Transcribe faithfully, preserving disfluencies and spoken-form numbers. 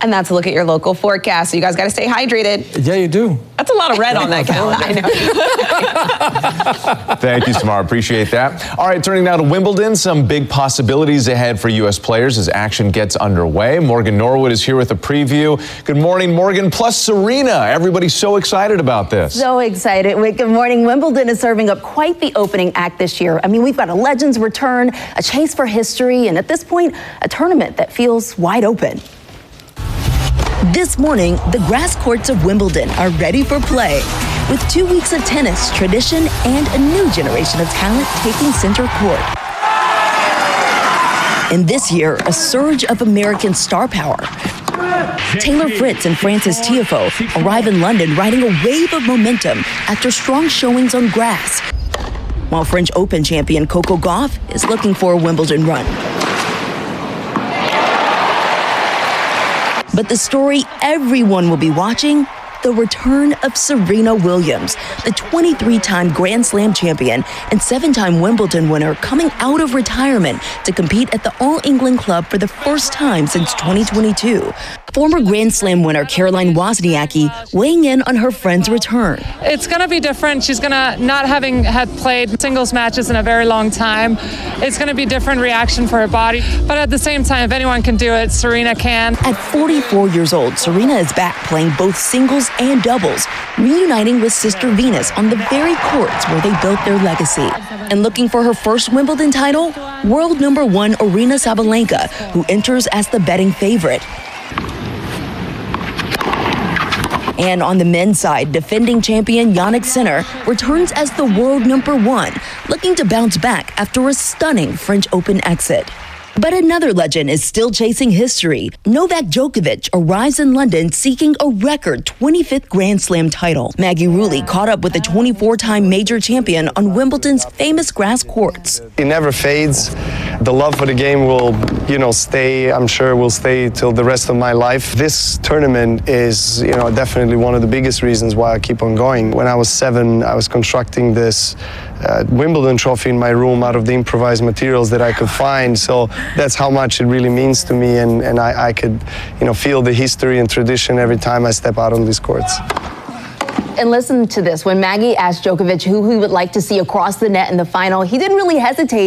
And that's a look at your local forecast. So you guys got to stay hydrated. Yeah, you do. That's a lot of red on that calendar. I know. Thank you, Samara. Appreciate that. All right, turning now to Wimbledon. Some big possibilities ahead for U S players as action gets underway. Morgan Norwood is here with a preview. Good morning, Morgan, plus Serena. Everybody's so excited about this. So excited. Good morning. Wimbledon is serving up quite the opening act this year. I mean, we've got a Legends return, a chase for history, and at this point, a tournament that feels wide open. This morning, the grass courts of Wimbledon are ready for play. With two weeks of tennis, tradition, and a new generation of talent taking center court. And this year, a surge of American star power. Taylor Fritz and Frances Tiafoe arrive in London riding a wave of momentum after strong showings on grass, while French Open champion Coco Gauff is looking for a Wimbledon run. But the story everyone will be watching, the return of Serena Williams, the twenty-three-time Grand Slam champion and seven-time Wimbledon winner coming out of retirement to compete at the All England Club for the first time since twenty twenty-two. Former Grand Slam winner Caroline Wozniacki weighing in on her friend's return. It's going to be different. She's going to, not having had played singles matches in a very long time, it's going to be different reaction for her body. But at the same time, if anyone can do it, Serena can. At forty-four years old, Serena is back playing both singles and doubles, reuniting with sister Venus on the very courts where they built their legacy. And looking for her first Wimbledon title, world number one Aryna Sabalenka, who enters as the betting favorite. And on the men's side, defending champion Jannik Sinner returns as the world number one, looking to bounce back after a stunning French Open exit. But another legend is still chasing history. Novak Djokovic arrives in London seeking a record twenty-fifth Grand Slam title. Maggie Rulli caught up with the twenty-four-time major champion on Wimbledon's famous grass courts. It never fades. The love for the game will, you know, stay, I'm sure will stay till the rest of my life. This tournament is, you know, definitely one of the biggest reasons why I keep on going. When I was seven, I was constructing this uh, Wimbledon trophy in my room out of the improvised materials that I could find. So that's how much it really means to me, and, and I, I could, you know, feel the history and tradition every time I step out on these courts. And listen to this. When Maggie asked Djokovic who he would like to see across the net in the final, he didn't really hesitate.